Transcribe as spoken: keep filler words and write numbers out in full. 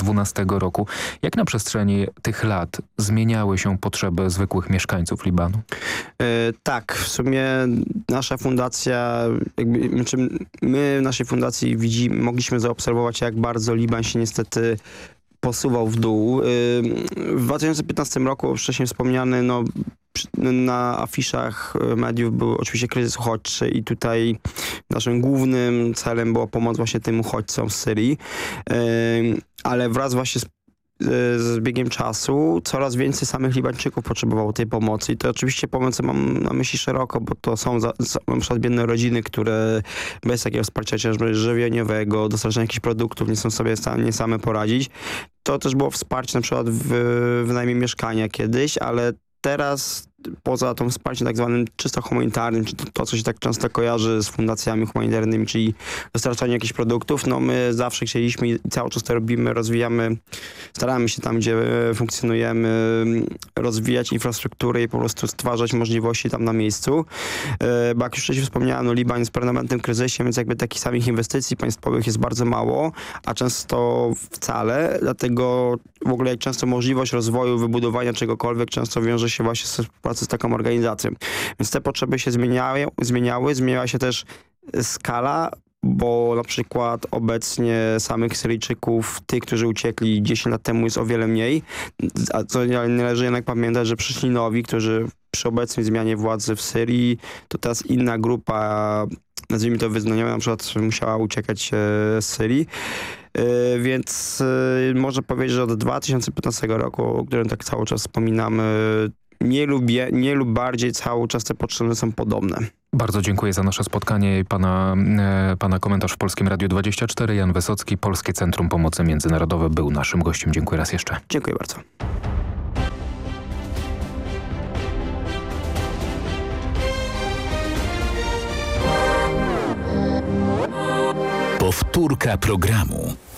dwunastego roku. Jak na przestrzeni tych lat zmieniały się potrzeby zwykłych mieszkańców Libanu? Yy, tak, w sumie nasza fundacja, jakby, znaczy my w naszej fundacji widzimy, mogliśmy zaobserwować, jak bardzo Liban się niestety posuwał w dół. W dwa tysiące piętnastym roku, wcześniej wspomniany, no, na afiszach mediów był oczywiście kryzys uchodźczy i tutaj naszym głównym celem była pomoc właśnie tym uchodźcom z Syrii. Ale wraz właśnie z z biegiem czasu coraz więcej samych Libańczyków potrzebowało tej pomocy. I to oczywiście pomocy mam na myśli szeroko, bo to są za, za, na przykład biedne rodziny, które bez takiego wsparcia chociażby żywieniowego, dostarczania jakichś produktów nie są sobie same, same poradzić. To też było wsparcie na przykład w wynajmie mieszkania kiedyś, ale teraz poza tym wsparciem tak zwanym czysto humanitarnym, czy to, to, co się tak często kojarzy z fundacjami humanitarnymi, czyli dostarczanie jakichś produktów, no my zawsze chcieliśmy i cały czas to robimy, rozwijamy, staramy się tam, gdzie funkcjonujemy, rozwijać infrastrukturę i po prostu stwarzać możliwości tam na miejscu. Bo jak już wcześniej wspomniałem, no Liban jest w permanentnym kryzysie, więc jakby takich samych inwestycji państwowych jest bardzo mało, a często wcale, dlatego w ogóle jak często możliwość rozwoju, wybudowania czegokolwiek często wiąże się właśnie z współpracą z taką organizacją. Więc te potrzeby się zmieniały, zmieniały, zmieniała się też skala, bo na przykład obecnie samych Syryjczyków, tych, którzy uciekli dziesięć lat temu, jest o wiele mniej. A co nie należy jednak pamiętać, że przyszli nowi, którzy przy obecnej zmianie władzy w Syrii, to teraz inna grupa, nazwijmy to wyznaniowa, na przykład musiała uciekać z Syrii. Yy, więc yy, można powiedzieć, że od dwa tysiące piętnastego roku, o którym tak cały czas wspominamy, nie lubię, nie lub bardziej cały czas te potrzeby są podobne. Bardzo dziękuję za nasze spotkanie i pana, e, pana komentarz w Polskim Radiu dwadzieścia cztery. Jan Wysocki, Polskie Centrum Pomocy Międzynarodowej był naszym gościem. Dziękuję raz jeszcze. Dziękuję bardzo. Powtórka programu.